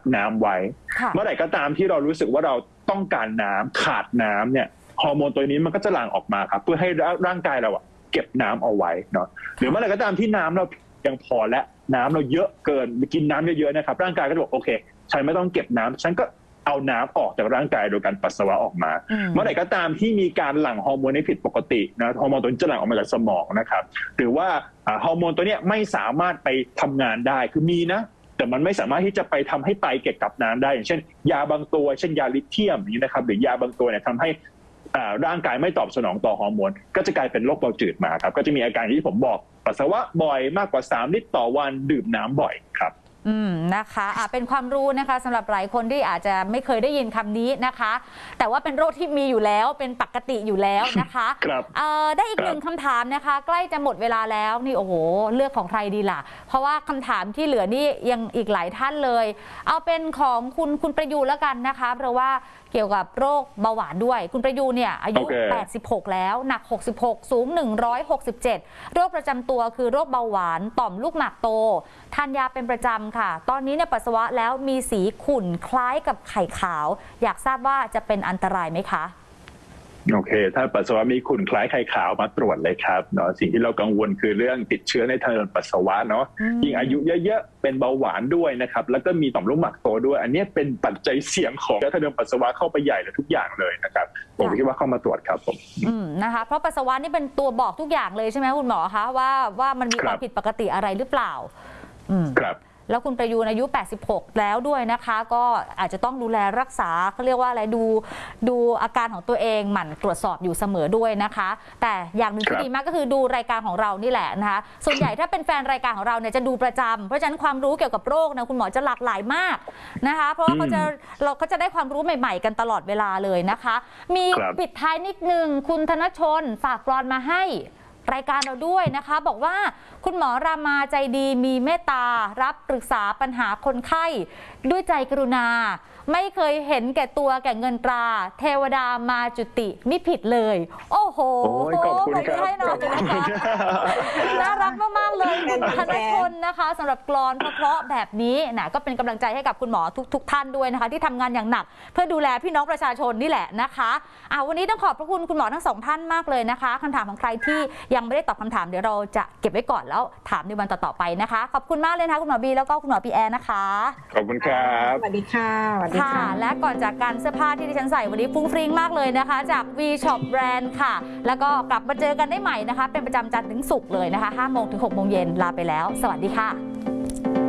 น้ำไว้เมื่อไหร่ก็ตามที่เรารู้สึกว่าเราต้องการน้ำขาดน้ำเนี่ยฮอร์โมนตัวนี้มันก็จะหลั่งออกมาครับเพื่อให้ร่างกายเราเก็บน้ำเอาไว้เนาะหรือเมื่อไหร่ก็ตามที่น้ำเรายังพอและน้ำเราเยอะเกินกินน้ำเยอะๆนะครับร่างกายก็จะบอกโอเคฉันไม่ต้องเก็บน้ำฉันก็เอาน้ำออกจากร่างกายโดยการปัสสาวะออกมาเมื่อไหร่ก็ตามที่มีการหลั่งฮอร์โมนที่ผิดปกตินะฮอร์โมนตัวนี้จะหลั่งออกมาจากสมองนะครับหรือว่าฮอร์โมนตัวนี้ไม่สามารถไปทำงานได้คือมีนะแต่มันไม่สามารถที่จะไปทำให้ไตเก็บกับน้ำได้อย่างเช่นยาบางตัวเช่นยาลิเธียมอย่างนี้นะครับหรือยาบางตัวเนี่ยทำให้ร่างกายไม่ตอบสนองต่อฮอร์โมนก็จะกลายเป็นโรคเบาจืดมาครับก็จะมีอาการที่ผมบอกปัสสาวะบ่อยมากกว่า3 ลิตรต่อวันดื่มน้ำบ่อยครับนะคะเป็นความรู้นะคะสำหรับหลายคนที่อาจจะไม่เคยได้ยินคำนี้นะคะแต่ว่าเป็นโรคที่มีอยู่แล้วเป็นปกติอยู่แล้วนะคะได้อีกหนึ่งคำถามนะคะใกล้จะหมดเวลาแล้วนี่โอ้โหเลือกของใครดีล่ะเพราะว่าคำถามที่เหลือนี่ยังอีกหลายท่านเลยเอาเป็นของคุณประยูรแล้วกันนะคะเพราะว่าเกี่ยวกับโรคเบาหวานด้วยคุณประยูรเนี่ยอายุ86แล้วหนัก66สูง167โรคประจำตัวคือโรคเบาหวานต่อมลูกหมากโตทานยาเป็นประจำค่ะตอนนี้เนี่ยปัสสาวะแล้วมีสีขุ่นคล้ายกับไข่ขาวอยากทราบว่าจะเป็นอันตรายไหมคะโอเคถ้าปัสสาวะมีขุ่นคล้ายไข่ขาวมาตรวจเลยครับเนาะสิ่งที่เรากังวลคือเรื่องติดเชื้อในทางเดินปัสสาวะเนาะยิ่งอายุเยอะๆเป็นเบาหวานด้วยนะครับแล้วก็มีต่อมลูกหมากโตด้วยอันนี้เป็นปัจจัยเสี่ยงของทางเดินปัสสาวะเข้าไปใหญ่เลยทุกอย่างเลยนะครับผมคิดว่าเข้ามาตรวจครับผมนะคะเพราะปัสสาวะนี่เป็นตัวบอกทุกอย่างเลยใช่ไหมคุณหมอคะว่ามันมีความผิดปกติอะไรหรือเปล่าครับแล้วคุณประยูรอายุ86แล้วด้วยนะคะก็อาจจะต้องดูแลรักษาเขาเรียกว่าอะไรดูอาการของตัวเองหมั่นตรวจสอบอยู่เสมอด้วยนะคะแต่อย่างหนึ่งที่ดีมากก็คือดูรายการของเรานี่แหละนะคะส่วนใหญ่ถ้าเป็นแฟนรายการของเราเนี่ยจะดูประจำเพราะฉะนั้นความรู้เกี่ยวกับโรคนะคุณหมอจะหลากหลายมากนะคะเพราะว่าเขาจะได้ความรู้ใหม่ๆกันตลอดเวลาเลยนะคะมีปิดท้ายนิดนึงคุณธนชนฝากกลอนมาให้รายการเราด้วยนะคะบอกว่าคุณหมอรามาใจดีมีเมตตารับปรึกษาปัญหาคนไข้ด้วยใจกรุณาไม่เคยเห็นแก่ตัวแก่เงินตราเทวดามาจุติไม่ผิดเลยโอ้โหขอบคุณครับให้หน่อยนะคะน่ารักมากๆเลยคุณธนชนนะคะสำหรับกลอนเพราะๆแบบนี้นะก็เป็นกำลังใจให้กับคุณหมอทุกท่านด้วยนะคะที่ทำงานอย่างหนักเพื่อดูแลพี่น้องประชาชนนี่แหละนะคะวันนี้ต้องขอบพระคุณคุณหมอทั้งสองท่านมากเลยนะคะคำถามของใครที่ยังไม่ได้ตอบคำถามเดี๋ยวเราจะเก็บไว้ก่อนแล้วถามในวันต่อๆไปนะคะขอบคุณมากเลยนะคะคุณหมอบีแล้วก็คุณหมอปีแอร์นะคะขอบคุณครับสวัสดีค่ะและก่อนจากการเสื้อผ้าที่ดิฉันใส่วันนี้ฟุ้งฟริ้งมากเลยนะคะจาก V Shop Brand ค่ะแล้วก็กลับมาเจอกันได้ใหม่นะคะเป็นประจำจันทร์ถึงศุกร์เลยนะคะ5 โมงถึง 6 โมงเย็นลาไปแล้วสวัสดีค่ะ